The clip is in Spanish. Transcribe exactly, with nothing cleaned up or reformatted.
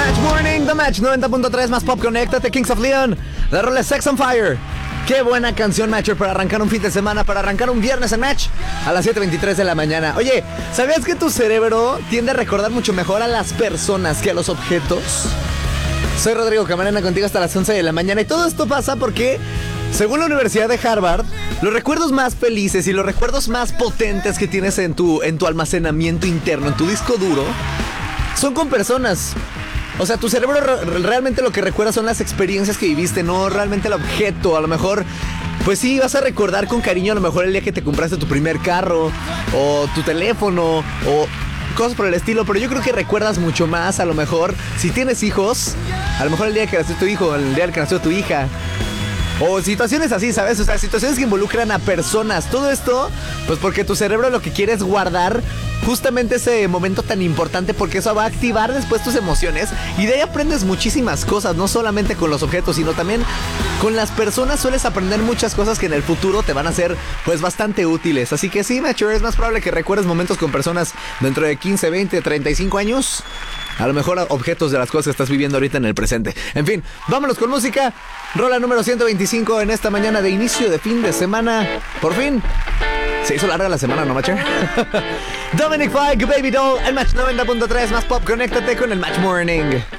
Match Morning, The Match noventa punto tres más pop, conéctate, Kings of Leon. La rola es Sex on Fire. Qué buena canción, Matcher, para arrancar un fin de semana, para arrancar un viernes en Match a las siete veintitrés de la mañana. Oye, ¿sabías que tu cerebro tiende a recordar mucho mejor a las personas que a los objetos? Soy Rodrigo Camarena, contigo hasta las once de la mañana. Y todo esto pasa porque, según la Universidad de Harvard, los recuerdos más felices y los recuerdos más potentes que tienes en tu, en tu almacenamiento interno, en tu disco duro, son con personas. O sea, tu cerebro re- realmente lo que recuerda son las experiencias que viviste, no realmente el objeto. A lo mejor, pues sí, vas a recordar con cariño a lo mejor el día que te compraste tu primer carro, o tu teléfono, o cosas por el estilo. Pero yo creo que recuerdas mucho más, a lo mejor, si tienes hijos, a lo mejor el día que nació tu hijo, el día que nació tu hija. O situaciones así, ¿sabes? O sea, situaciones que involucran a personas. Todo esto, pues porque tu cerebro lo que quiere es guardar justamente ese momento tan importante, porque eso va a activar después tus emociones. Y de ahí aprendes muchísimas cosas, no solamente con los objetos, sino también con las personas. Sueles aprender muchas cosas que en el futuro te van a ser, pues, bastante útiles. Así que sí, Matcher, es más probable que recuerdes momentos con personas dentro de quince, veinte, treinta y cinco años. A lo mejor objetos de las cosas que estás viviendo ahorita en el presente. En fin, vámonos con música. Rola número ciento veinticinco en esta mañana de inicio de fin de semana. Por fin se hizo larga la semana, ¿no, Matcher? Dominic Fike, Baby Doll, el Match noventa punto tres más pop. Conéctate con el Match Morning.